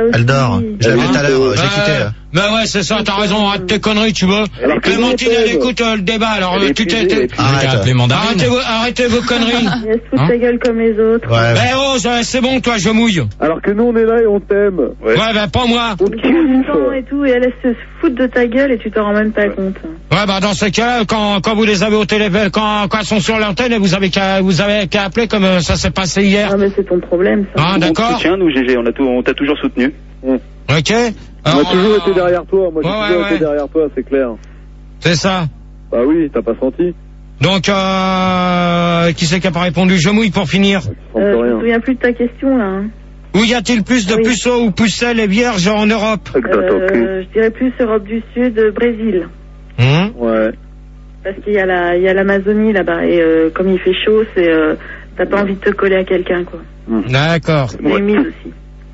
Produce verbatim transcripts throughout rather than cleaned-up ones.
aussi. Elle dort. Je l'ai vu tout à l'heure, j'ai Ouais, quitté. bah ouais, c'est ça, t'as raison, arrête tes conneries, tu vois. Alors, Clémentine, comment elle t'aimes écoute euh, le débat, alors Elle est tu t'es... épuisée, t'es- elle est Arrête. Appelez mandarine. Arrêtez vos, arrêtez vos conneries. Elle se fout de Hein ta gueule comme les autres. Ouais. Eh oh, ça- c'est bon, toi, je mouille. Alors que nous, on est là et on t'aime. Ouais, bah pas moi. On te Tu prends du temps kiffe. et tout, et elle se fout de ta gueule et tu t'en rends même pas compte. Ouais, bah dans ce cas, quand, quand vous les avez au téléphone, quand, quand elles sont sur l'antenne, et vous avez qu'à, vous avez qu'à appeler comme euh, ça s'est passé hier. Ah mais c'est ton problème ça. Ah, On te d'accord. soutient, nous, G G, on a tout, on t'a toujours soutenu. Ok. On a Alors, toujours euh, été derrière toi. Moi, j'ai ouais, toujours ouais, été ouais. derrière toi, c'est clair. C'est ça. Bah oui, t'as pas senti. Donc, euh, qui c'est qui a pas répondu? Je mouille pour finir. Tu sens Euh, plus je me rien. souviens plus de ta question là. Hein. Où y a-t-il plus de Oui. puceaux ou pucelles et vierges en Europe? Euh, je dirais plus Europe du Sud, euh, Brésil. Hum Ouais. Parce qu'il y a la, il y a l'Amazonie là-bas et euh, comme il fait chaud, c'est, euh, t'as pas envie de te coller à quelqu'un quoi. D'accord. C'est humide aussi.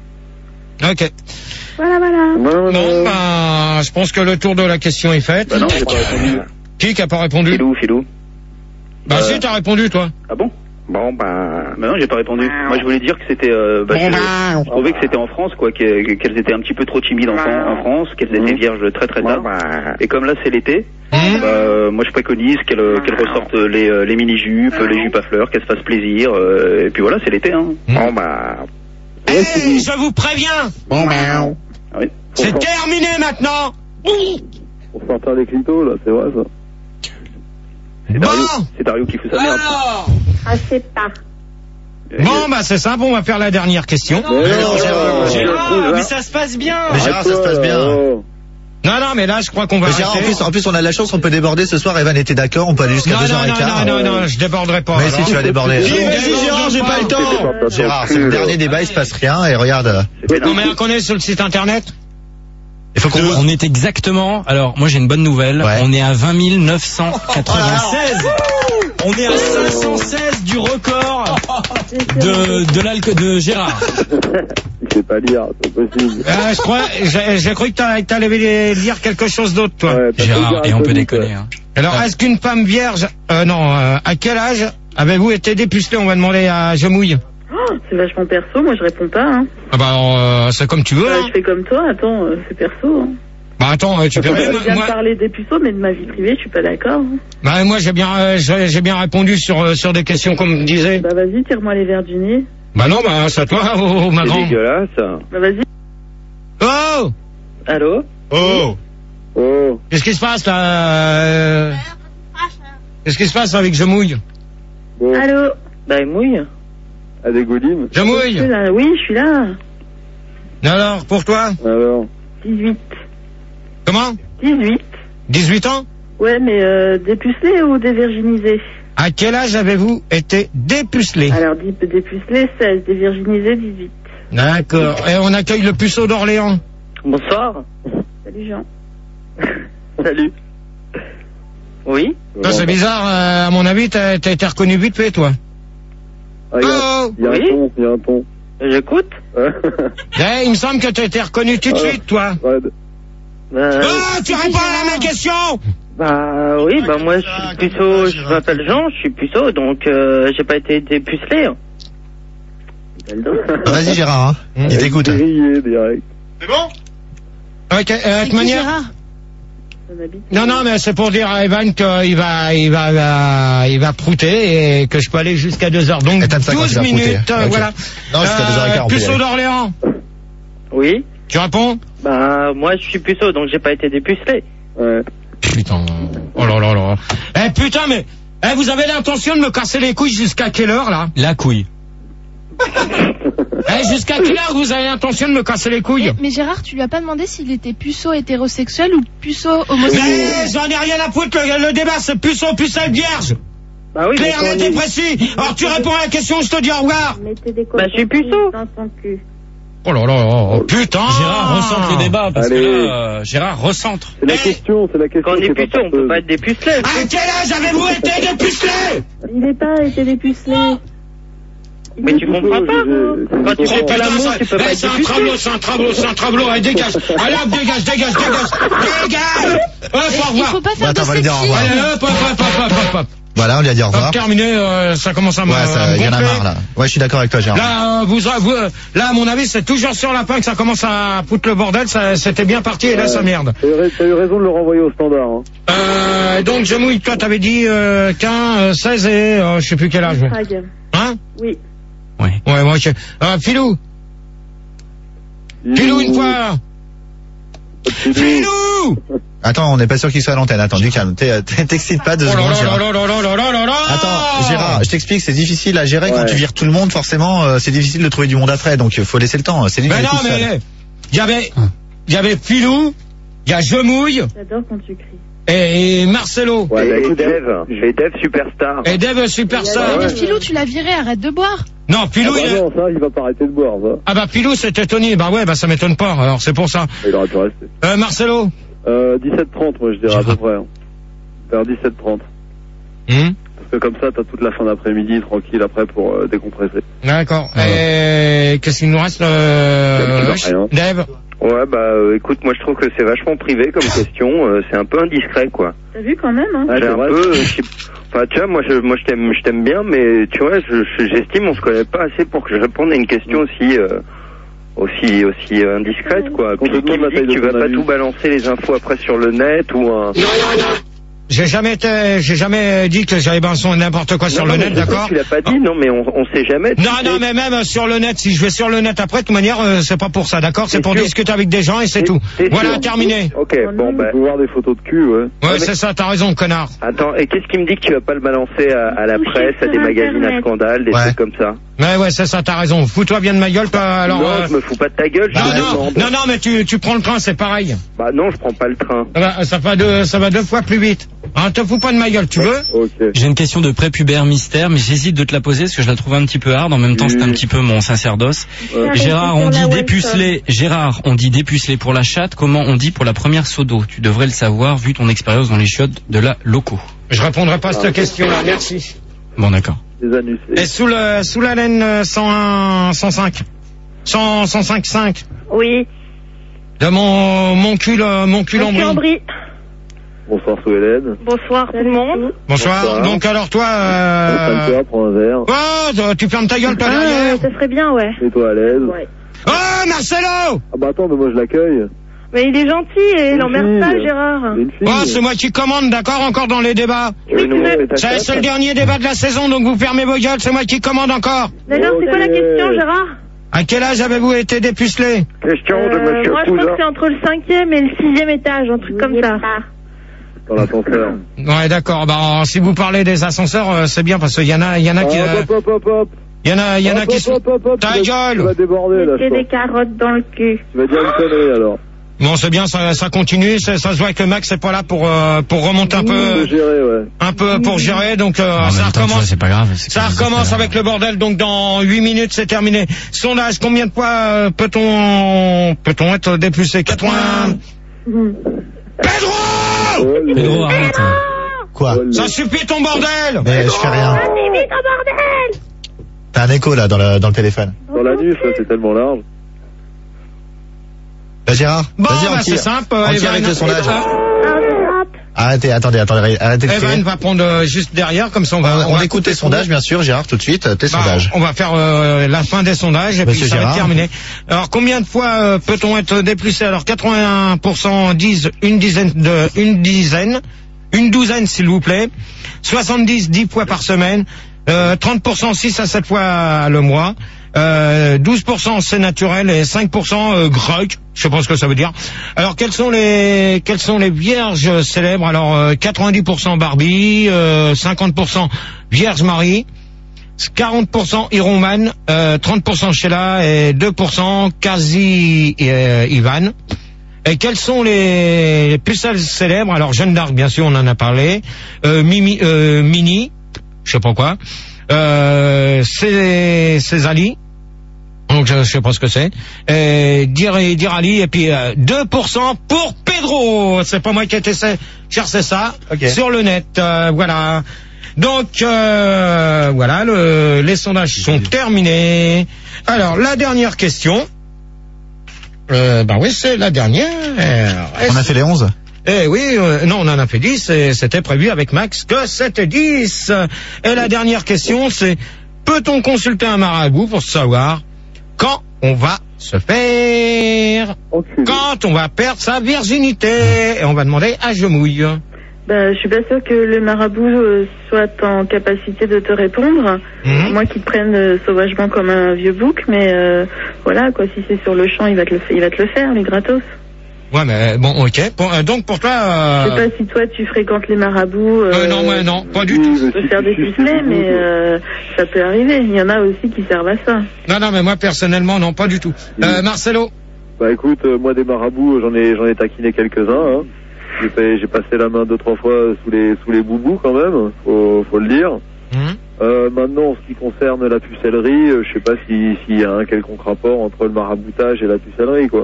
Ok. Voilà, voilà. Non, Bon, bah, je pense que le tour de la question est fait. Bah non, j'ai pas répondu. Qui qui a pas répondu? Filou, Filou. Bah Euh, si, t'as répondu, toi. Ah bon? Bon, bah, bah non, j'ai pas répondu. Moi, je voulais dire que c'était, euh, bah, Bon, je, bah. je trouvais que c'était en France, quoi, que- qu'elles étaient un petit peu trop timides en, en France, qu'elles étaient vierges très très tard. Et comme là, c'est l'été, Hum bah, euh, moi, je préconise qu'elles qu'elles ressortent les, euh, les mini-jupes, les jupes à fleurs, qu'elles se fassent plaisir, euh, et puis voilà, c'est l'été, hein. Bon, bah. Eh, je vous préviens, Bon, bah. Oui. c'est terminé maintenant. Pour sortir les clitos, là, c'est vrai, ça. C'est Dario, Bon. c'est Dario qui fout sa merde. Alors. Ah, c'est pas. Bon, bah c'est simple, on va faire la dernière question. Mais Mais non, non, Gérard, Gérard, mais ça se passe bien. Mais Gérard, ça se passe bien. Oh. Non, non, mais là, je crois qu'on va Mais Gérard, en arrêter. plus, en plus, on a de la chance, on peut déborder ce soir. Evan était d'accord, on peut aller jusqu'à Non, deux non, heures non, quinze. non, non, non, je déborderai pas. Mais si, alors. tu vas déborder. Dis, Mais vas-y, Gérard, j'ai pas le temps. Gérard, c'est le dernier débat, il se passe rien, et regarde. Non, mais on connaît sur le site internet. Il faut qu'on... On est exactement, alors moi j'ai une bonne nouvelle, Ouais. on est à vingt mille neuf cent quatre-vingt-seize. On est à cinq cent seize du record de, de l'alcool de Gérard. Il sait pas lire, c'est possible. Euh, je crois, j'ai j'ai cru que t'a- que t'allais lire quelque chose d'autre, toi. Ouais, t'as Gérard, fait et on peut dire déconner. Hein. Alors, est-ce qu'une femme vierge, euh, non, euh, à quel âge avez-vous été dépucelé? On va demander à Je mouille. Oh, c'est vachement perso, moi je réponds pas. Hein. Ah bah, alors, euh, c'est comme tu veux. Ouais, Hein. je fais comme toi, attends, euh, c'est perso. Hein. Bah attends, euh, tu peux. Ouais, je viens moi, de parler des puceaux, mais de ma vie privée, je suis pas d'accord. Hein. bah moi j'ai bien, euh, j'ai j'ai bien répondu sur euh, sur des questions comme me disait. Bah vas-y, tire-moi les verres du nez. Bah non, bah c'est à toi, oh, oh, ma C'est grande. dégueulasse. Bah vas-y. Oh, Allô? oh, Oh. qu'est-ce qui se passe là euh, Qu'est-ce qui se passe avec Je mouille? Bon. Allô? Bah mouille. À des goulimes. Je Je suis mouille. là. Oui, je suis là. Alors, pour toi, Alors. dix-huit. comment? dix-huit. dix-huit ans? Ouais, mais euh, dépucelé ou dévirginisé? À quel âge avez-vous été dépucelé? Alors, dé- dépucelé, seize. Dévirginisé, dix-huit. D'accord. Et on accueille le puceau d'Orléans. Bonsoir. Salut Jean. Salut. Oui. Ça, c'est bizarre, euh, à mon avis, t'as t'as été reconnu vite fait, toi. Ah, il y a, Oh, il y a Oui. un ton, il y a un ton. J'écoute. eh, il me semble que t'as été reconnu tout de Alors. suite, toi. Fred. Bah, Oh, tu réponds à ma question! bah oui, bah moi je suis puceau, je m'appelle Jean, je suis puceau, donc euh, j'ai pas été dépucelé. Vas-y, Gérard, hein. Il t'écoute. Grillé, direct. Ok, euh, de toute manière. On habite. Non, non, mais c'est pour dire à Evan qu'il va, il va, va- il va prouter et que je peux aller jusqu'à deux heures. Donc, Éteins ça quand douze tu vas minutes, prouter. euh, Ok. voilà. Non, jusqu'à deux heures quinze, on peut y Puceau aller. d'Orléans. Oui. Tu réponds? Bah moi je suis puceau, donc j'ai pas été dépucelé. Ouais. Putain. Oh là là là. Eh, putain, mais, eh, vous avez l'intention de me casser les couilles jusqu'à quelle heure, là? La couille. Eh, jusqu'à quelle heure vous avez l'intention de me casser les couilles? Mais Gérard, tu lui as pas demandé s'il était puceau hétérosexuel ou puceau homosexuel? Mais j'en ai rien à foutre, le, le débat c'est puceau, pucelle vierge. Bah oui. Clair, mais quand net et on est- précis. Alors tu réponds à la question, je te dis au revoir. Mettez des Bah, je suis puceau. dans ton cul. Oh là là, oh, putain. Gérard recentre le débat parce Allez. que là, euh, Gérard recentre. C'est la Eh. question, c'est la question. Quand on est c'est pas puceau, on peut porteuse. pas être dépucelé. À quel âge avez-vous été dépucelé? Il n'est pas été dépucelé. Il Mais est tu puceau, comprends pas. j'ai- Quand tu j'ai- fais pas l'amour, tu peux Eh, pas être c'est un dépucelé. travelot, c'est un travelot, c'est un travelot, allez dégage. Allez hop, dégage, dégage, dégage, dégage. Hop, au Il revoir. faut pas faire Attends, on va de lui dire au sexisme. revoir. Allez hop, hop, hop, hop, hop, hop. Voilà, on lui a dit au revoir. Hop, terminé, euh, ça commence à me Ouais, ça, il y en a gonfler. marre là. Ouais, je suis d'accord avec toi, Gérard. Là, euh, vous, vous, euh, là, à mon avis, c'est toujours sur la fin que ça commence à foutre le bordel. Ça, c'était bien parti et là, ça merde. T'as eu, ra- t'as eu raison de le renvoyer au standard. Hein. Euh, donc, je mouille. Toi, t'avais dit euh, quinze, seize et euh, je sais plus quel âge. Prague. Hein? Oui. Ouais. Ouais, moi, je... Euh, Filou. Filou, une fois. Filou. Attends, on n'est pas sûr qu'il soit à l'antenne. Attends, du calme. T'es- t'es- T'excites pas deux Oh là secondes, là Gérard. là là là là là là là. Attends, Gérard, je t'explique, c'est difficile à gérer quand Ouais. tu vires tout le monde. Forcément, euh, c'est difficile de trouver du monde après. Donc, il faut laisser le temps. C'est lui qui Mais est non, tout seul. mais il y avait, il y avait Filou, il y a Je mouille J'adore quand tu cries. et, et Marcelo. Ouais, bah, Et écoute, Dave, et Dave Superstar. Et Dave Superstar. Mais Philou, tu l'as viré, arrête de boire. Non, Pilou, Ah bah il est... non, ça, il va pas arrêter de boire, ça. Ah bah Pilou, c'était Tony. Bah ouais, bah ça m'étonne pas. Alors c'est pour ça. Il aurait pu rester. Euh, Marcelo. Euh, dix-sept trente, moi, je dirais, à peu près. hein. Vers dix-sept trente. Hum Parce que comme ça, t'as toute la fin d'après-midi, tranquille, après, pour euh, décompresser. D'accord. Et qu'est-ce qu'il nous reste, euh... Dave, rien. Dave. Ouais, bah euh, écoute, moi je trouve que c'est vachement privé comme question. euh, c'est un peu indiscret, quoi. T'as vu quand même, hein? Ouais, J'ai c'est un vrai. peu, euh, je sais- enfin tu vois, moi je, moi je t'aime, je t'aime bien, mais tu vois, je, je- j'estime on se connaît pas assez pour que je réponde à une question aussi, euh, aussi, aussi euh, indiscrète, quoi. Quand Puis on te qui demande me la dit taille que tu de vas ton pas avis. tout balancer les infos après sur le net ou un. J'ai jamais été, j'ai jamais dit que j'avais balancé n'importe quoi sur Non, le non, net, mais d'accord? Tu l'as pas dit, non, mais on, on sait jamais. tu Non, sais. non, mais même euh, sur le net, si je vais sur le net après, de toute manière, euh, c'est pas pour ça, d'accord? C'est T'es pour sûr? discuter avec des gens et c'est T'es- tout. t'es Voilà, sûr? terminé. Ok, bon Tu bah. peux voir des photos de cul, ouais. Ouais, mais- c'est ça, t'as raison, connard. Attends, et qu'est-ce qui me dit que tu vas pas le balancer à, à la Toucher presse, à sur des magazines à Internet. scandale, des Ouais. trucs comme ça? Ouais, ouais, c'est ça, t'as raison. Fous-toi bien de ma gueule, toi, alors... non, euh, je me fous pas de ta gueule, je Non, te non, demande. non, non, mais tu, tu prends le train, c'est pareil. Bah non, je prends pas le train. Ça va, ça va deux, ça va deux fois plus vite. Hein, te fous pas de ma gueule, tu veux? Ok. J'ai une question de prépubère mystère, mais j'hésite de te la poser parce que je la trouve un petit peu hard. En même temps, c'est un petit peu mon sacerdoce. Ouais. Gérard, on dit dépucelé. Gérard, on dit dépucelé pour la chatte. Comment on dit pour la première seau d'eau? Tu devrais le savoir vu ton expérience dans les chiottes de la loco. Je répondrai pas à cette question-là, merci. Bon, d'accord. Des anus. Et sous le, sous la laine euh, cent un, cent cinq. cent, cent cinq, cinq. Oui. De mon, mon cul, euh, mon cul en Monsieur brie. Ambry. Bonsoir, sous Hélène. Bonsoir tout le monde. Bonsoir. Bonsoir. Donc alors toi, Installe-toi, euh... prends un verre. Oh, tu fermes ta gueule, toi, Ah, derrière. ça serait bien, ouais. Mets-toi à l'aise. Ouais. Oh, Marcelo! Ah bah attends, mais moi je l'accueille. Mais il est gentil et il Une emmerde fille. pas, Gérard. C'est une fille. Oh, c'est moi qui commande, d'accord, encore dans les débats. Oui, non, mais ta Ça, chatte. c'est le dernier débat de la saison, donc vous fermez vos gueules, c'est moi qui commande encore. D'ailleurs, c'est quoi la Ok. question, Gérard? À quel âge avez-vous été dépucelé? Question de Euh, Monsieur Moi, je crois Cousin. que c'est entre le cinquième et le sixième étage, un truc comme ça. Dans l'ascenseur. Ouais, d'accord, bah, si vous parlez des ascenseurs, euh, c'est bien, parce qu'il y en a, il y en a qui, euh, Hop, hop, hop, hop. il y en a, il y en a Hop, qui hop, sont... hop, hop, hop. Ta Tu vas- gueule. Tu vas déborder, là, je Mettez des pense. carottes dans le cul. Tu vas dire une connerie, alors. Bon, c'est bien, ça, ça continue, ça, ça se voit que Max c'est pas là pour, euh, pour remonter un Faut peu, gérer, ouais. un peu pour gérer, donc, euh, En ça même temps, tu vois, recommence. c'est pas grave. c'est Ça que- recommence avec le bordel, donc dans huit minutes c'est terminé. Sondage, combien de fois euh, peut-on peut-on être dépucelé? quatre-vingts. Pedro! Oh, les- Pedro, arrête. Quoi? oh, les- Ça suffit ton bordel! Mais je fais rien. Vite au bordel! T'as un écho là dans le, dans le téléphone. Dans la nuit, ça, c'est tellement large. Bah, Gérard, Bon, vas-y, bah on c'est tire. simple. On tire Evan- avec le sondage. Ah, Arrêtez, attendez, attendez, arrêtez de Evan crier. va prendre euh, juste derrière, comme ça on va... On, on va écoute tes sondages, bien sûr, Gérard, tout de suite, tes Bah, sondages. on va faire euh, la fin des sondages et Monsieur puis ça va Gérard. être terminé. Alors combien de fois euh, peut-on être dépucelé? Alors quatre-vingt-un pour cent disent une dizaine de une dizaine, une douzaine s'il vous plaît. soixante-dix dix fois par semaine, euh, trente pour cent six à sept fois le mois. Euh, douze pour cent c'est naturel et cinq pour cent euh, grog, je sais pas ce que ça veut dire. Alors quelles sont les quelles sont les vierges célèbres? Alors euh, quatre-vingt-dix pour cent Barbie, euh, cinquante pour cent Vierge Marie, quarante pour cent Iron Man, euh, trente pour cent Sheila et deux pour cent Kazi euh, Ivan. Et quels sont les, les pucelles célèbres? Alors Jeanne d'Arc, bien sûr, on en a parlé. Euh, Mimi, euh, Mini, je sais pas quoi. Euh, c'est Césali. Donc je, je sais pas ce que c'est. Et Dir, Dirali et puis euh, deux pour cent pour Pedro. C'est pas moi qui ai été chercher ça Ok. sur le net. Euh, voilà. Donc euh, voilà, le, les sondages sont terminés. Alors la dernière question. Euh, bah oui, c'est la dernière. On a fait les onze? Eh oui, euh, non, on en a fait dix, et c'était prévu avec Max que c'était dix. Et la dernière question, c'est, peut-on consulter un marabout pour savoir quand on va se faire, Enculé. quand on va perdre sa virginité? Et on va demander à Jemouille. Bah, je suis pas sûre que le marabout euh, soit en capacité de te répondre. Mhm. Moi, qu'il te prenne euh, sauvagement comme un vieux bouc, mais euh, voilà, quoi, si c'est sur le champ, il va te le, fa- il va te le faire, les gratos. Ouais, mais bon, ok. Bon, euh, donc pour toi... Euh... Je sais pas si toi, tu fréquentes les marabouts. Euh, non, moi, non, pas du tout. Tu peux faire des pucelets, mais euh, ça peut arriver. Il y en a aussi qui servent à ça. Non, non, mais moi, personnellement, non, pas du tout. Euh, Marcelo? Bah écoute, euh, moi des marabouts, j'en ai j'en ai taquiné quelques-uns. Hein. J'ai, fait, j'ai passé la main deux trois fois sous les sous les boubous quand même, faut faut le dire. Mmh. Euh, maintenant, en ce qui concerne la pucellerie, euh, je sais pas si s'il y a un quelconque rapport entre le maraboutage et la pucellerie, quoi.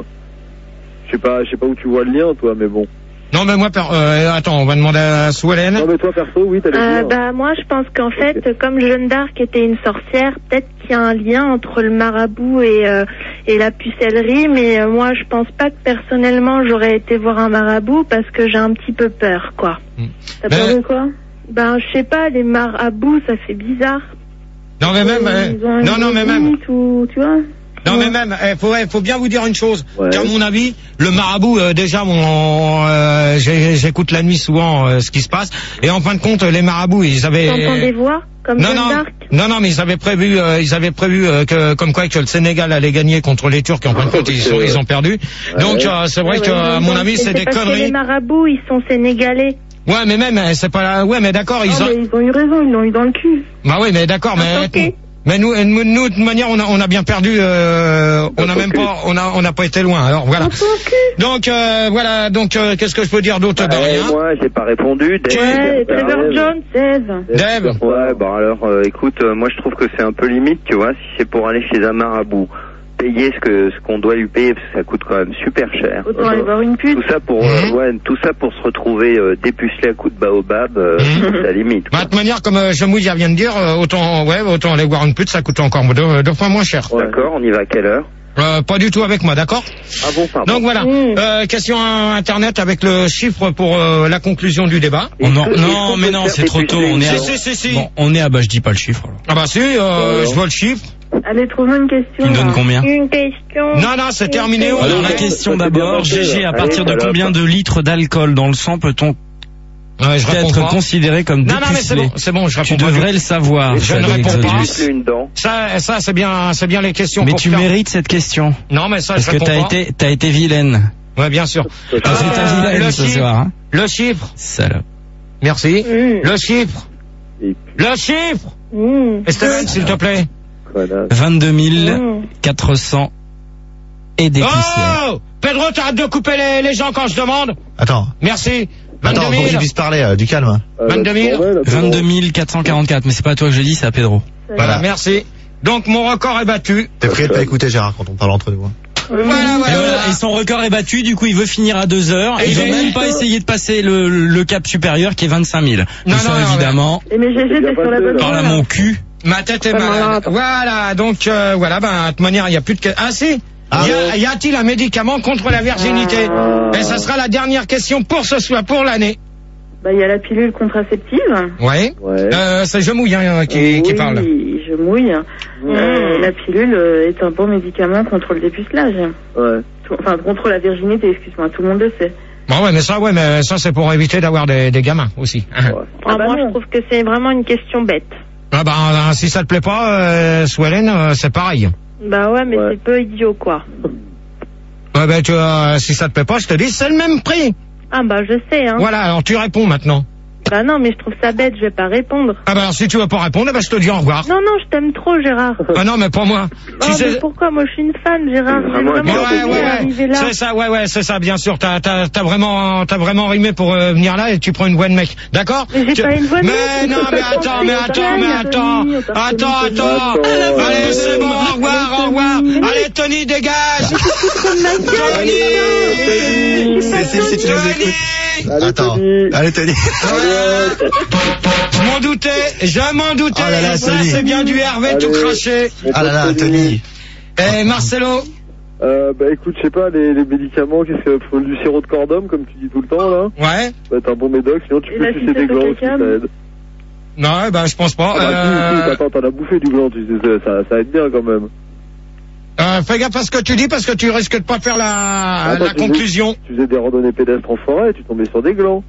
Je sais pas, je sais pas où tu vois le lien, toi, mais bon. Non, mais moi, per... euh, attends, on va demander à Souhélène. Non, mais toi, perso, oui, t'allais Euh, dire. bah moi je pense qu'en fait comme Jeanne d'Arc était une sorcière, peut-être qu'il y a un lien entre le marabout et euh, et la pucellerie, mais euh, moi je pense pas que personnellement j'aurais été voir un marabout parce que j'ai un petit peu peur, quoi. T'as Mais- peur de quoi? Ben je sais pas, les marabouts ça fait bizarre. Non, mais même... euh, Ils ont une Non, non, mais même... limite ou, tu vois? Non, mais même, il faut, faut bien vous dire une chose. Ouais. Qu'à mon avis, le marabout, euh, déjà, mon, euh, j'ai- j'écoute la nuit souvent euh, ce qui se passe. Et en fin de compte, les marabouts, ils avaient... T'entends des voix comme Non, Jeanne non, d'Arc? non, non, mais ils avaient prévu, euh, ils avaient prévu euh, que, comme quoi que le Sénégal allait gagner contre les Turcs. Et en fin de compte, ils, sont, ils ont perdu. Donc, euh, c'est vrai Ouais, que, ouais, à mais mon bon, avis, c'est des parce que les conneries. marabouts ils sont sénégalais. Ouais, mais même, euh, c'est pas la... Ouais, mais d'accord, ils Non, ont... mais ils ont eu raison, ils l'ont eu dans le cul. Bah oui, mais d'accord, mais... ok. Mais nous, nous, nous, de toute manière, on a, on a bien perdu. Euh, on a même pas, on a, on n'a pas été loin. Alors voilà. Donc euh, voilà. Donc euh, qu'est-ce que je peux dire d'autre? Eh, Bah, rien. moi, j'ai pas répondu. Dave, Ouais, t'as Trevor raison. Jones, Dave. Dave. Ouais, bon alors, euh, écoute, euh, moi je trouve que c'est un peu limite, tu vois, si c'est pour aller chez un marabout, payer ce que ce qu'on doit lui payer, parce que ça coûte quand même super cher. Autant aller voir une pute. Tout ça pour, euh, ouais, tout ça pour se retrouver euh, dépucelé à coups de baobab, euh, c'est la limite. Bah, de toute manière, comme euh, Jemouille vient de dire, euh, autant, ouais, autant aller voir une pute, ça coûte encore deux, deux fois moins cher. D'accord, on y va à quelle heure? Euh, pas du tout avec moi, d'accord? Ah bon, pardon. Donc voilà. Mmh. Euh, question internet avec le chiffre pour euh, la conclusion du débat. Oh non, Est-ce que- est-ce non, qu'on mais peut non, faire c'est trop tôt. dépuceler On est à... Si, si, si, si. Bon, on est à, bah je dis pas le chiffre. alors. Ah bah si, euh, je vois le chiffre. Allez, trouve-moi une question. Tu me donnes là. combien? Une question. Non, non, c'est terminé. on Alors la arrête. question Ça, c'est d'abord, bien passé, G G, à là. partir Allez, de voilà. combien de litres d'alcool dans le sang peut-on Ouais, je réponds être pas. considéré comme Non, non, mais c'est dépucelé? bon, c'est bon, je Tu réponds pas. devrais le savoir. Je ne Fred réponds pas. Exodus. Dépuceler une dent. Ça, ça, c'est bien, c'est bien les questions. Mais pour tu faire- mérites cette question. Non, mais ça, Parce je que réponds t'as pas. été, t'as été vilaine. Ouais, bien sûr. T'as fait ta Euh, vilaine le ce chiffre. soir, hein. Le chiffre. Salope. Merci. Mmh. Le chiffre. Et Le chiffre. Mmh. Esteban, s'il te plaît. connasse. vingt-deux mille Mmh. quatre cents et des poussières. Oh! Pedro, t'arrêtes de couper les, les gens quand je demande. Attends. Merci. Attends, vingt-deux faut que je mille. puisse parler, euh, du calme. Euh, vingt-deux mille. normal, là, vingt-deux mille quatre cent quarante-quatre, mais c'est pas à toi que je le dis, c'est à Pedro. Voilà, merci. Donc, mon record est battu. T'es prié de pas écouter Gérard quand on parle entre nous. hein. Voilà, Et, voilà, voilà, voilà. et son record est battu, du coup il veut finir à deux heures. Et Et il il veut est- même pas essayer de passer le, le cap supérieur qui est vingt-cinq mille. Non, Tout ça, non, non, évidemment, Et mais G G, t'es sur la bonne parle voie. à là. mon cul. Ma tête est Pas malade. malade. Voilà, donc, euh, voilà, ben, de toute manière, il n'y a plus de... que- Ah, si. Ah. Y a- y a-t-il un médicament contre la virginité? Et ça sera la dernière question pour ce soir, pour l'année. Bah, il y a la pilule contraceptive. Ouais. Ouais. Euh, c'est je mouille hein, qui, qui oui, parle. je mouille. Euh, la pilule euh, est un bon médicament contre le dépucelage. Ouais. Tout- Enfin, contre la virginité, excuse-moi, tout le monde le sait. Bon ouais, mais ça, ouais, mais ça c'est pour éviter d'avoir des, des gamins aussi. Ouais. Ah, bah moi, non. je trouve que c'est vraiment une question bête. Ah bah euh, si ça te plaît pas, euh, Swellen, euh, c'est pareil. Bah ouais, mais Ouais. c'est peu idiot, quoi. Ouais, ben tu vois, si ça te plaît pas, je te dis, c'est le même prix. Ah bah je sais, hein. Voilà, alors tu réponds maintenant. Bah non, mais je trouve ça bête, je vais pas répondre. Ah bah alors si tu veux pas répondre, eh ben je te dis au revoir. Non, non, je t'aime trop, Gérard. Ah non, mais pas moi. Oh, Si mais c'est- pourquoi? Moi, je suis une fan, Gérard. J'ai Vraiment, vraiment Ouais, Regarde, ouais, envie ouais, d'arriver là. c'est ça, ouais, ouais, c'est ça, bien sûr. T'as, t'as, t'as vraiment, t'as vraiment rimé pour euh, venir là et tu prends une voix de mec, d'accord? Mais j'ai Tu- pas une voix de Mais mec. non, mais attends, mais attends, mais attends, attends, attends. Attends. Allez, c'est bon, au revoir, au revoir. Allez, Tony, dégage. Tony. C'est c'est- c'est- tu nous écoutes. Allez, Attends. Tony. Allez, Tony. Je m'en doutais, je m'en doutais. Oh là là, ça, Tony. c'est bien du Hervé Allez. tout craché. Ah là là, Tony. Et Marcelo, Euh, bah écoute, je sais pas, les, les médicaments, qu'est-ce que faut du sirop de cordum, comme tu dis tout le temps, là? Ouais. Bah t'as un bon médoc, sinon tu Et peux la sucer sucette des au glands aussi, ça caca, aide. Non, ouais, bah, je pense pas. Ah bah, euh... si, si, attends, t'en as bouffé du gland, tu sais, ça, ça aide bien quand même. Euh, fais gaffe à ce que tu dis parce que tu risques de pas faire la, Attends, la tu faisais- conclusion. Tu faisais des randonnées pédestres en forêt, tu tombais sur des glands.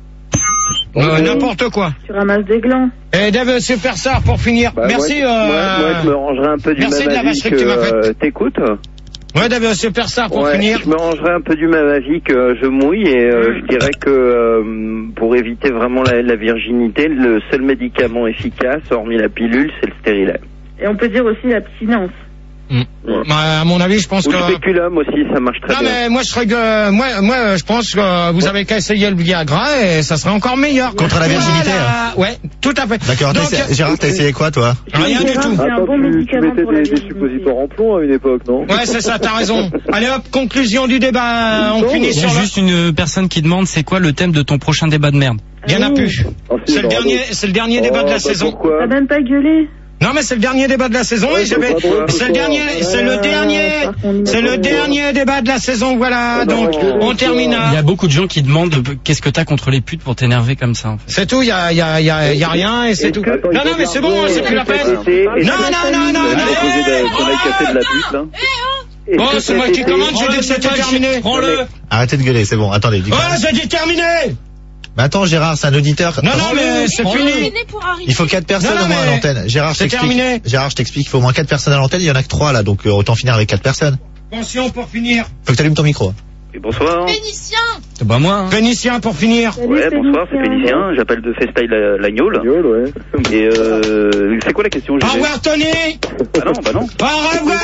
Euh, N'importe quoi. Tu ramasses des glands. Et Dave Superstar pour finir. Bah, Merci. Moi, euh... moi, moi, je me rangerai un peu du Merci de même la avis vacherie que tu m'as que faite. euh, t'écoutes. Ouais, Dave Superstar pour Ouais, finir. je me rangerai un peu du même avis que je mouille et euh, je dirais que euh, pour éviter vraiment la, la virginité, le seul médicament efficace, hormis la pilule, c'est le stérilet. Et on peut dire aussi l'abstinence. Mm. Bah, à mon avis, je pense Ou que. le spéculum aussi, ça marche très Non bien. mais moi je serais que moi moi je pense que vous avez qu'à essayer le Viagra et ça serait encore meilleur. Contre la virginité, Voilà. Ouais, tout à fait. D'accord, t'as Donc, essayé- Gérard, t'as essayé quoi, toi? rien du tout. C'est un Attends, bon tu, tu médicament mettais pour la des, des virginité. suppositoires en plomb à une époque, non? Ouais, c'est ça, t'as raison. Allez hop, conclusion du débat. On Non, finit Il y a sur le. juste une personne qui demande c'est quoi le thème de ton prochain débat de merde. Il y en a plus. Ah, si, C'est le non, dernier, non. c'est le dernier débat de la Oh, bah, saison. Pourquoi? T'as même pas gueulé. Non mais c'est le dernier débat de la saison Ouais, et j'avais. c'est pas drôle, C'est le ce dernier, soir. c'est le dernier, c'est le dernier débat de la saison. Voilà. Donc on termine. Il y a beaucoup de gens qui demandent euh, qu'est-ce que t'as contre les putes pour t'énerver comme ça. En fait. C'est tout. Il y a, il y a, il y a, il y a rien et c'est tout. Attends, il Non faut non mais c'est faire bon, un c'est bon, plus la euh, peine. Et- et- Non non non non Qu'on non. aille casser de la pute, là. Bon, c'est moi qui commande. J'ai dit que c'était terminé. Prends-le. Arrêtez de gueuler, c'est bon, attendez, dis Ouais, quoi. j'ai dit terminé. Mais attends, Gérard, c'est un auditeur. Non non mais c'est fini. Terminé pour arriver. Il faut quatre personnes Non, non, au moins à mais l'antenne. Gérard, je c'est t'explique. terminé. Gérard, je t'explique, il faut au moins quatre personnes à l'antenne, il y en a que trois là, donc euh, autant finir avec quatre personnes. Attention pour finir. Faut que t'allumes ton micro. Et bonsoir. Vénitien. C'est pas moi. Hein. Vénitien pour finir. Ouais, bonsoir, c'est Félicien, j'appelle de Festyle la- Lagnol. Gueule, ouais. Et euh, c'est quoi la question, Au G G? revoir Tony. Ah non, bah non. Au revoir.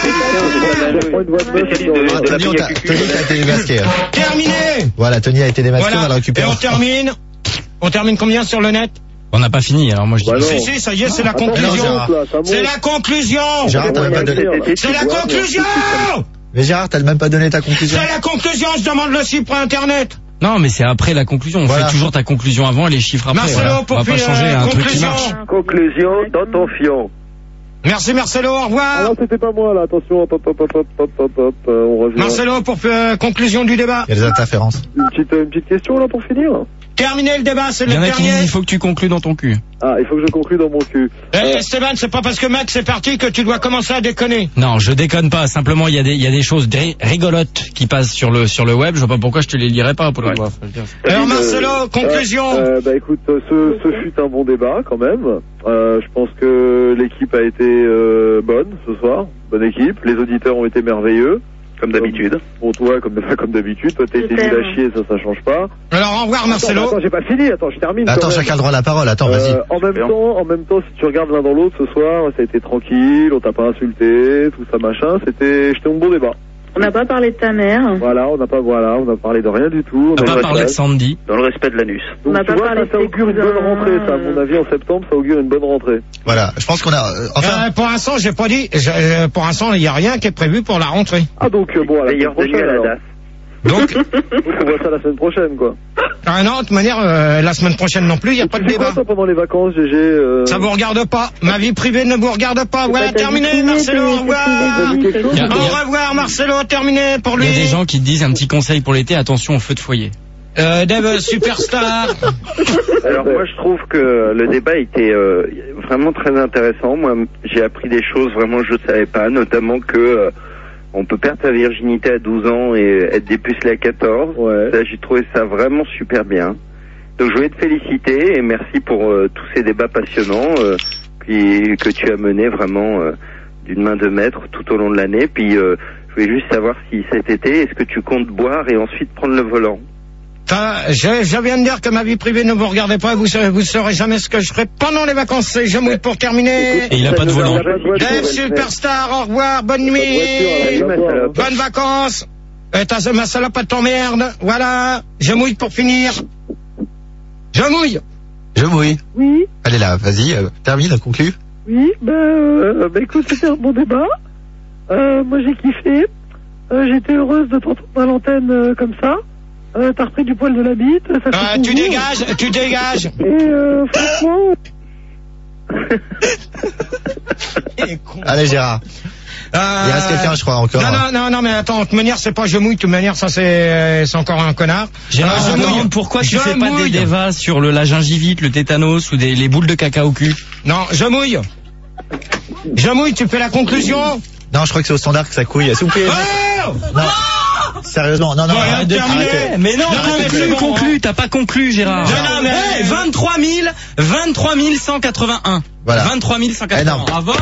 Je prends une voix de meuf, Spécialiste sinon, de- Ah, de la Tony, on pille à t'a- cucu. Tony a été démasqué. hein. Terminé. Voilà, Tony a été démasqué, on va le Voilà. Et récupérer. on termine. On termine combien sur le net? On n'a pas fini, alors moi je dis. Bah non. Si si, ça y est, c'est la Attends, conclusion. Gérard. là, ça monte. C'est la conclusion. Gérard, t'as même pas donné. C'est la conclusion. Mais Gérard, t'as même pas donné ta conclusion. C'est la conclusion. Je demande le chiffre internet. Non, mais c'est après la conclusion. On Voilà. fait toujours ta conclusion avant et les chiffres après. Marcelo, voilà. pour On va pas finir, changer un truc qui conclusion. marche. Conclusion dans ton fion. Merci Marcelo. Au Ah revoir. non, c'était pas moi, là, attention, attends, attends, attends, attends, attends, attends, on revient. Marcelo pour euh, conclusion du débat. Il y a des interférences. Une petite, une petite question, là, pour finir? Terminé le débat, c'est Il le y en a qui dernier. disent il faut que tu conclues dans ton cul. Ah, il faut que je conclue dans mon cul. Eh, Euh, Esteban, c'est pas parce que Max est parti que tu dois commencer à déconner. Non, je déconne pas. Simplement, il y a des, il y a des choses dri- rigolotes qui passent sur le, sur le web. Je vois pas pourquoi je te les lirais pas, Paul. Ouais. Faut le dire. Alors Euh, Marcelo, conclusion. Euh, bah écoute, euh, ce, ce fut un bon débat quand même. Euh, je pense que l'équipe a été euh, bonne ce soir, bonne équipe. Les auditeurs ont été merveilleux, Comme d'habitude. Bon, toi, comme, comme d'habitude, toi t'as été nul à chier, ça, ça change pas. Alors au revoir Marcelo. Attends, attends, j'ai pas fini. Attends, je termine. Attends, quand même. chacun a le droit à la parole. Attends, vas-y. Euh, en même Super. temps, en même temps, si tu regardes l'un dans l'autre ce soir, ça a été tranquille, on t'a pas insulté, tout ça machin. C'était, c'était un bon débat. On n'a pas parlé de ta mère. Voilà, on n'a pas, voilà, on a parlé de rien du tout. On a va pas parler de Sandy. Dans le respect de l'anus. On Donc n'a tu pas vois, parlé ça, ça de tes augure une bonne cousins. rentrée, ça. À mon avis, en septembre, ça augure une bonne rentrée. Voilà, je pense qu'on a. euh, Enfin, Euh, pour l'instant, j'ai pas dit. je- euh, pour l'instant, il y a rien qui est prévu pour la rentrée. Ah donc euh, bon, à la semaine Meilleur de nuit prochaine à la alors. D A S. Donc, Donc on voit ça la semaine prochaine, quoi. ah non, de toute manière, euh, la semaine prochaine non plus, il y a pas de Tu fais quoi, débat. toi, pendant les vacances, G G euh... Ça vous regarde pas. Ma vie privée ne vous regarde pas. Voilà, T'as dit terminé, privé, Marcelo. t'es- Au t'es revoir. privé, quelque chose Il y a- Au revoir, Marcelo. Terminé pour Il lui. y a des gens qui te disent un petit conseil pour l'été. Attention au feu de foyer. Euh, Dave Superstar. Alors moi je trouve que le débat était euh, vraiment très intéressant. Moi j'ai appris des choses vraiment que je ne savais pas, notamment que euh, on peut perdre sa virginité à douze ans et être dépucelé à quatorze. Ouais. Ça, j'ai trouvé ça vraiment super bien. Donc je voulais te féliciter et merci pour euh, tous ces débats passionnants euh, puis, que tu as menés vraiment euh, d'une main de maître tout au long de l'année. Puis euh, je voulais juste savoir si cet été, est-ce que tu comptes boire et ensuite prendre le volant? Ça, je, je viens de dire que ma vie privée ne vous regardez pas. Vous saurez, vous saurez jamais ce que je ferai pendant les vacances. Et je mouille pour terminer. Et il a pas de volant. Dave Superstar, au revoir, bonne nuit. Pas de voiture, alors, Bonnes vacances. Et t'as ma salope à t'emmerde. Voilà. Je mouille pour finir. Je mouille. je mouille. Oui, Allez là, vas-y, euh, termine, conclue. oui, ben, euh, ben écoute, c'était un bon débat. Euh, moi j'ai kiffé. Euh, J'étais heureuse de t'entendre à l'antenne euh, comme ça. Euh, T'as repris du poil de la bite. Ça fait Euh, tu plaisir. dégages, tu dégages. Et euh, franchement, Allez Gérard. Euh, Il reste quelqu'un, je crois, encore. Non, non, non, non, mais attends, de toute manière, c'est pas je mouille, de toute manière, ça c'est, c'est encore un connard. Gérard, Euh, je me demande pourquoi tu Je fais pas mouille. des débats sur le, la gingivite, le tétanos ou des, les boules de caca au cul. Non, je mouille. Je mouille, tu fais la conclusion? Non, je crois que c'est au standard que ça couille. S'il vous plaît. Oh Non. Sérieusement, non, non, Bon, arrête de terminé. arrêtez. Mais non, Non, t'as mais conclu, c'est bon, conclu, t'as pas conclu, Gérard. Non, non, mais- Hey, vingt-trois mille, vingt-trois mille cent quatre-vingt-un. Voilà. vingt-trois mille cent quatre-vingts. Énorme. Bravo.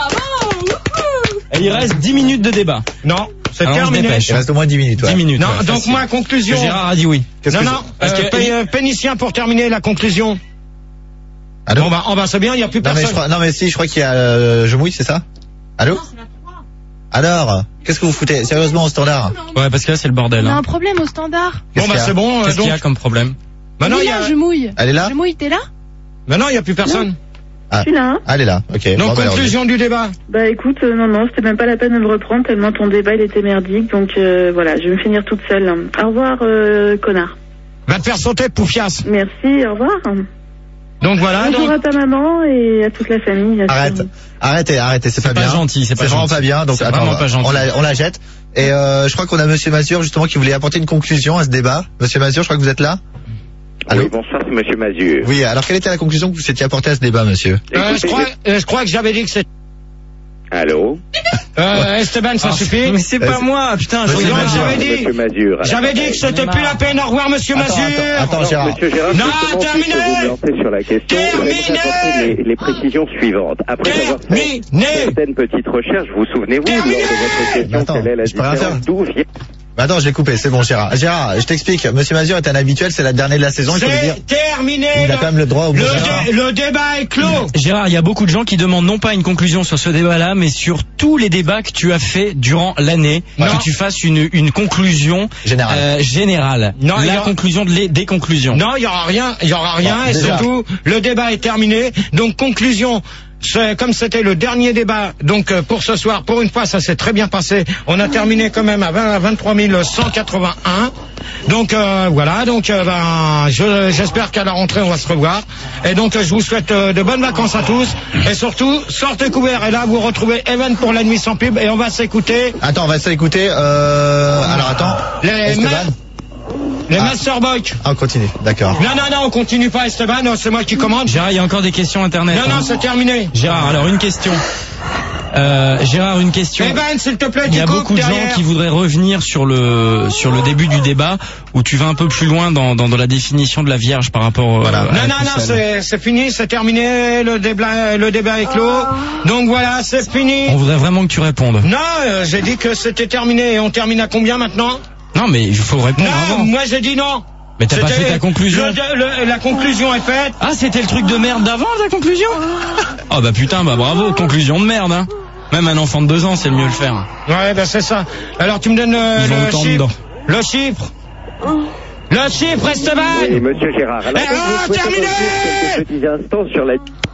Et il reste dix minutes de débat. Non, c'est Alors, on se terminé. dépêche. Il reste au moins dix minutes. Ouais. dix minutes. Non, ouais, donc facile. moi, conclusion. Que Gérard a dit oui. Qu'est-ce Non, que non, Parce euh, que- Pé- euh, Pénicien pour terminer la conclusion. Allô Bon, bah, oh, bah, c'est bien, il n'y a plus non, mais personne. je crois, non, mais si, je crois qu'il y a, euh, je mouille, c'est ça? Allô? Alors, qu'est-ce que vous foutez? Sérieusement, au standard? Ouais, parce que là, c'est le bordel. On a Hein. un problème au standard. Qu'est-ce Bon, bah, qu'il y a c'est bon, euh, Qu'est-ce qu'il y a donc. comme problème? Maintenant, Oui, il y a, là, je mouille. Elle est là? Je mouille, t'es là? maintenant, il n'y a plus personne. Ah. Je suis là. Ah, elle est là, ok. Donc, Bon, bah, alors, conclusion du débat. Bah écoute, euh, non, non, c'était même pas la peine de me reprendre tellement ton débat il était merdique. Donc euh, voilà, je vais me finir toute seule. Au revoir, euh, connard. Va te faire sauter, poufias. Merci, au revoir. Donc voilà, Bonjour donc. à ta maman et à toute la famille. à Arrête, tout- arrêtez, arrêtez, c'est C'est pas, pas bien. gentil, c'est pas vraiment gentil. pas bien. Donc C'est attends, vraiment pas gentil. on la, on la jette. Et euh, je crois qu'on a Monsieur Mazur justement qui voulait apporter une conclusion à ce débat. Monsieur Mazur, je crois que vous êtes là. Allô. Oui, bonsoir, c'est Monsieur Mazur. Oui. Alors quelle était la conclusion que vous s'étiez apportée à ce débat, monsieur? Euh, je Écoutez, crois, euh, je crois que j'avais dit que c'est, Allô euh, Esteban, ça Ah, suffit. Mais c'est pas Euh, moi, putain, je Monsieur Non, regarde. Mazur. j'avais dit, Monsieur Mazur. j'avais dit que c'était plus la peine. Au revoir, monsieur Attends, Mazur. attends, attends, Alors, Gérard. Monsieur Gérard, Non, justement, terminé. puisque vous me lancez sur la question, Terminé. j'aimerais apporter les, les précisions suivantes. Après avoir fait Terminé. certaines petites recherches, vous souvenez-vous, lors Terminé. de votre question, Attends, quelle est la je peux rien faire. différence, d'où vient... Bah attends, je l'ai coupé, c'est bon, Gérard. Gérard, je t'explique. Monsieur Mazur est un habituel, c'est la dernière de la saison, il faut le dire. C'est terminé. Il a le- quand même le droit au le, mot. dé- le débat est clos. Gérard, il y a beaucoup de gens qui demandent non pas une conclusion sur ce débat-là, mais sur tous les débats que tu as fait durant l'année, Non. que tu fasses une, une conclusion Générale. euh, générale. Non, il y la a- conclusion de les, des conclusions. Non, il y aura rien, il y aura rien, Bon, et déjà. surtout, le débat est terminé. Donc, conclusion. C'est, comme c'était le dernier débat, donc euh, pour ce soir, pour une fois, ça s'est très bien passé. On a terminé quand même à vingt à vingt-trois mille cent quatre-vingt-un. Donc euh, voilà, donc euh, ben, je, j'espère qu'à la rentrée on va se revoir. Et donc euh, je vous souhaite euh, de bonnes vacances à tous. Et surtout, sortez couverts. Et là, vous retrouvez Evan pour la nuit sans pub. Et on va s'écouter Attends, on va s'écouter. Euh... Alors attends. les, Esteban. ma- les Ah. Master Boy. Ah, on continue. D'accord. Non, non, non, on continue pas, Esteban. Non, c'est moi qui commande. Gérard, il y a encore des questions internet. Non, hein. non, c'est terminé. Gérard, alors une question. Euh, Gérard, une question. Evan, s'il te plaît, Il tu y a coupes beaucoup de gens derrière. qui voudraient revenir sur le sur le début du débat où tu vas un peu plus loin dans dans, dans la définition de la Vierge par rapport. euh, Voilà. à la Non, non, non, pucelle. c'est, c'est fini, c'est terminé, le débat, le débat est clos. Donc voilà, c'est fini. On voudrait vraiment que tu répondes. Non, euh, j'ai dit que c'était terminé. Et on termine à combien maintenant? Non, mais il faut répondre Non, avant. moi j'ai dit non. Mais t'as pas C'était- fait ta conclusion. le- le- La conclusion est faite. Ah, c'était le truc de merde d'avant, ta conclusion? Oh bah putain, bah bravo, conclusion de merde, hein. Même un enfant de deux ans, c'est le mieux le faire. Ouais, ben c'est ça. Alors tu me donnes euh, Ils vont le autant chiffre. dedans. Le chiffre. Le chiffre, Esteban. Oui, Monsieur Gérard. Alors, Eh, donc, oh, je souhaite terminé revenir quelques petits instants sur la...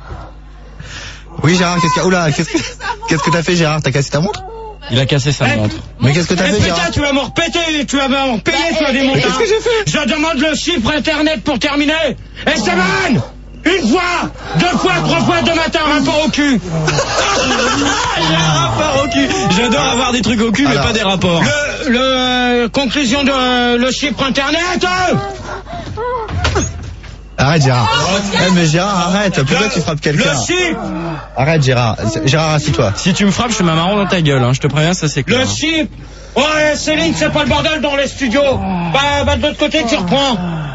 Oui, Gérard, qu'est-ce que... Oula, qu'est-ce que... Qu'est-ce que t'as fait, Gérard? T'as cassé ta montre? Il a cassé sa Eh, montre. Mais qu'est-ce que t'as Eh fait, putain, Gérard? tu vas m'en repéter, tu vas m'en payer, toi, des montants. qu'est-ce que j'ai fait? Je demande le chiffre internet pour terminer. Esteban! Une fois, deux fois, trois fois, deux matins, rapport au cul. Il y a un rapport au cul. J'adore avoir des trucs au cul, mais Alors, pas des rapports. Le, le, euh, conclusion de euh, le chiffre internet. Arrête, Gérard. Eh, mais Gérard, arrête. Pourquoi tu frappes Le quelqu'un? chiffre, Arrête, Gérard. Gérard, assis-toi. Si tu me frappes, je te mets un marron dans ta gueule, hein. Je te préviens, ça c'est clair. le chiffre. Ouais, Céline, c'est pas le bordel dans les studios. Bah, bah de l'autre côté, tu reprends.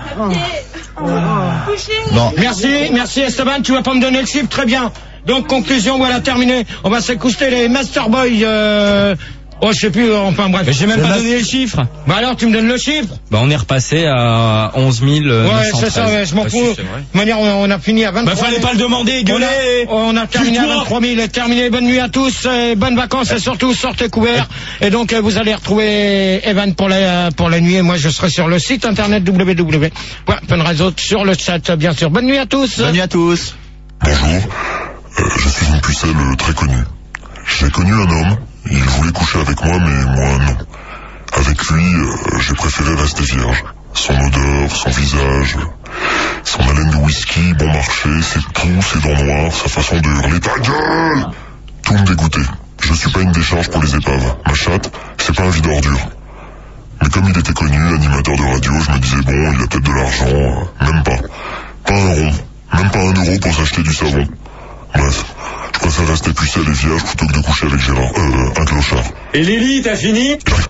Bon. Merci, merci Esteban, tu vas pas me donner le chiffre, très bien. Donc conclusion, voilà, terminé. On va s'écouter les Master Boy. Euh... Oh, je sais plus, enfin bref. Mais j'ai même Le pas mas- donné le chiffre. Bah alors, tu me donnes le chiffre. Bah on est repassé à onze mille neuf Ouais, cent treize. c'est ça, ouais, je m'en Ah, si, fous. c'est vrai. De toute manière, on, on a fini à vingt-trois. Bah fallait pas le demander, On gueuler. a, on a terminé à Tue-toi. vingt-trois mille et terminé. Bonne nuit à tous, et bonnes vacances et surtout sortez couverts. Et donc euh, vous allez retrouver Evan pour la pour la nuit et moi je serai sur le site internet w w w point fun radio sur le chat bien sûr. Bonne nuit à tous. Bonne nuit à tous. Bonjour, euh, je suis une pucelle euh, très connue. J'ai connu un homme, il voulait coucher avec moi, mais moi non. Avec lui, euh, j'ai préféré rester vierge. Son odeur, son visage, son haleine de whisky, bon marché, ses poux, ses dents noires, sa façon de hurler « Ta gueule !» Tout me dégoûtait. Je suis pas une décharge pour les épaves. Ma chatte, c'est pas un vide ordure. Mais comme il était connu, animateur de radio, je me disais bon, il a peut-être de l'argent. euh, Même pas. Pas un rond. Même pas un euro pour s'acheter du savon. Bref, je préfère rester pucelle et vierge plutôt que de coucher avec Gérard, euh, un clochard. Et Lily, t'as fini?